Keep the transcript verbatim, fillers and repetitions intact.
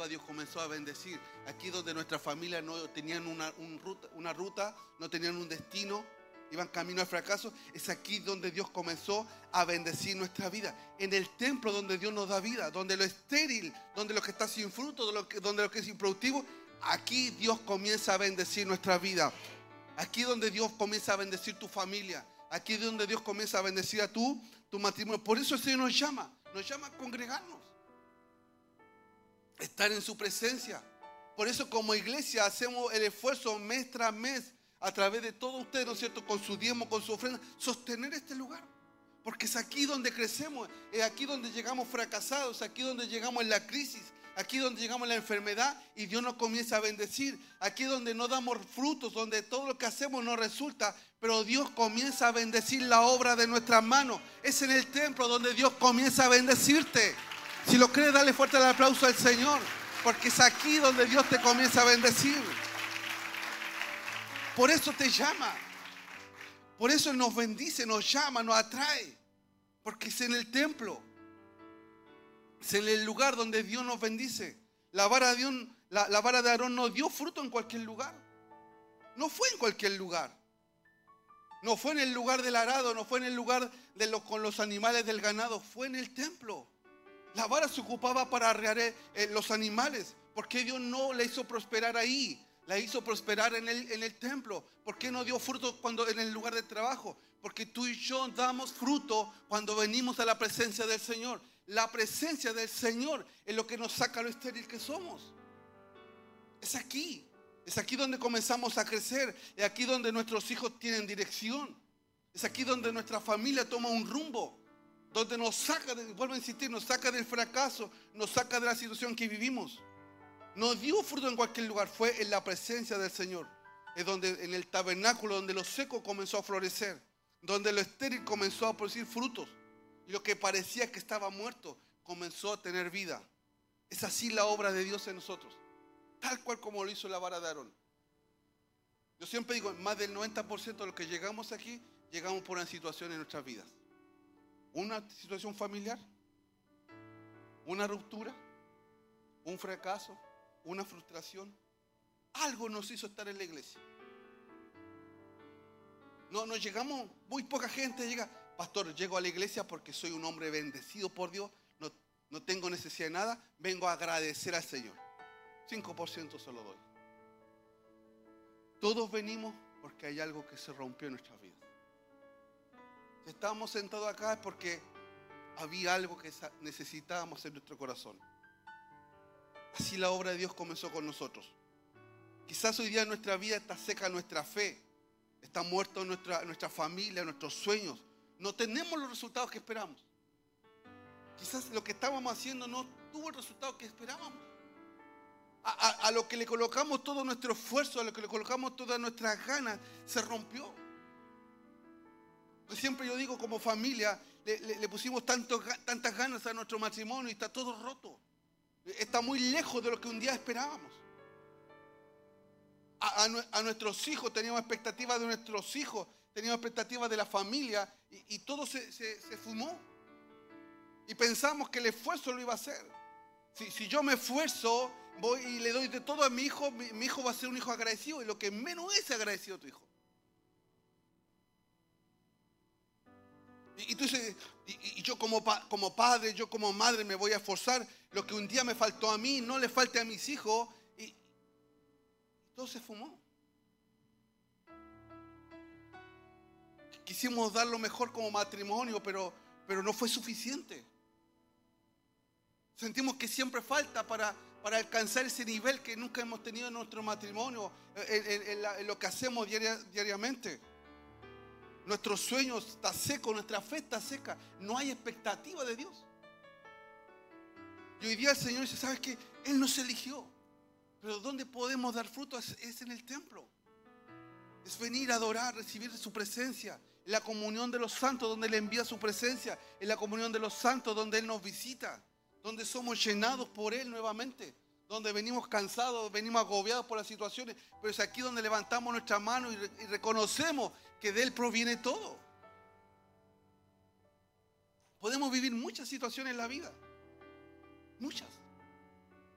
prueba, Dios comenzó a bendecir. Aquí donde nuestra familia no tenían una, un ruta, una ruta, no tenían un destino, iban camino al fracaso, es aquí donde Dios comenzó a bendecir nuestra vida. En el templo donde Dios nos da vida, donde lo estéril, donde lo que está sin fruto, donde lo que, donde lo que es improductivo, aquí Dios comienza a bendecir nuestra vida. Aquí donde Dios comienza a bendecir tu familia. Aquí donde Dios comienza a bendecir a tu, tu matrimonio. Por eso el Señor nos llama, nos llama a congregarnos, estar en su presencia. Por eso como iglesia hacemos el esfuerzo mes tras mes, a través de todos ustedes, ¿no es cierto?, con su diezmo, con su ofrenda, sostener este lugar. Porque es aquí donde crecemos, es aquí donde llegamos fracasados, es aquí donde llegamos en la crisis, aquí donde llegamos en la enfermedad y Dios nos comienza a bendecir. Aquí donde no damos frutos, donde todo lo que hacemos no resulta, pero Dios comienza a bendecir la obra de nuestras manos. Es en el templo donde Dios comienza a bendecirte. Si lo crees, dale fuerte el aplauso al Señor, porque es aquí donde Dios te comienza a bendecir. Por eso te llama. Por eso Él nos bendice, nos llama, nos atrae. Porque es en el templo. Es en el lugar donde Dios nos bendice. La vara de Dios, la, la vara de Aarón no dio fruto en cualquier lugar. No fue en cualquier lugar. No fue en el lugar del arado, no fue en el lugar de los, con los animales del ganado. Fue en el templo. La vara se ocupaba para arrear eh, los animales. ¿Por qué Dios no le hizo prosperar ahí? La hizo prosperar en el, en el templo. ¿Por qué no dio fruto cuando, en el lugar de trabajo? Porque tú y yo damos fruto cuando venimos a la presencia del Señor. La presencia del Señor es lo que nos saca lo estéril que somos. Es aquí. Es aquí donde comenzamos a crecer. Es aquí donde nuestros hijos tienen dirección. Es aquí donde nuestra familia toma un rumbo. Donde nos saca, de, vuelvo a insistir, nos saca del fracaso. Nos saca de la situación que vivimos. No dio fruto en cualquier lugar, fue en la presencia del Señor. Es donde, en el tabernáculo, donde lo seco comenzó a florecer, donde lo estéril comenzó a producir frutos, y lo que parecía que estaba muerto comenzó a tener vida. Es así la obra de Dios en nosotros, tal cual como lo hizo la vara de Aarón. Yo siempre digo, más del noventa por ciento de los que llegamos aquí, llegamos por una situación en nuestras vidas. Una situación familiar, una ruptura, un fracaso, una frustración. Algo nos hizo estar en la iglesia. No, no llegamos, muy poca gente llega. Pastor, llego a la iglesia porque soy un hombre bendecido por Dios. No, no tengo necesidad de nada. Vengo a agradecer al Señor. cinco por ciento solo doy. Todos venimos porque hay algo que se rompió en nuestras vidas. Si estábamos sentados acá es porque había algo que necesitábamos en nuestro corazón. Así la obra de Dios comenzó con nosotros. Quizás hoy día en nuestra vida está seca nuestra fe, está muerto nuestra, nuestra familia, nuestros sueños. No tenemos los resultados que esperamos. Quizás lo que estábamos haciendo no tuvo el resultado que esperábamos. A, a, a lo que le colocamos todo nuestro esfuerzo, a lo que le colocamos todas nuestras ganas, se rompió. Siempre yo digo, como familia, le, le, le pusimos tanto, tantas ganas a nuestro matrimonio y está todo roto. Está muy lejos de lo que un día esperábamos. A, a, a nuestros hijos, teníamos expectativas de nuestros hijos, teníamos expectativas de la familia y, y todo se, se, se fumó. Y pensamos que el esfuerzo lo iba a hacer. Si, si yo me esfuerzo, voy y le doy de todo a mi hijo, mi, mi hijo va a ser un hijo agradecido, y lo que menos es agradecido a tu hijo. Y, y tú dices, y, y yo como, pa, como padre, yo como madre me voy a esforzar. Lo que un día me faltó a mí, no le falte a mis hijos. Y, y todo se fumó. Quisimos dar lo mejor como matrimonio, pero, pero no fue suficiente. Sentimos que siempre falta para, para alcanzar ese nivel que nunca hemos tenido en nuestro matrimonio, en, en, en, la, en lo que hacemos diaria, diariamente. Nuestros sueños están secos, nuestra fe está seca. No hay expectativa de Dios. Y hoy día el Señor dice, ¿sabes qué? Él nos eligió. Pero ¿dónde podemos dar fruto? Es, es en el templo. Es venir a adorar, recibir su presencia. En la comunión de los santos, donde Él envía su presencia. En la comunión de los santos, donde Él nos visita. Donde somos llenados por Él nuevamente. Donde venimos cansados, venimos agobiados por las situaciones. Pero es aquí donde levantamos nuestra mano y, re, y reconocemos que de Él proviene todo. Podemos vivir muchas situaciones en la vida. Muchas.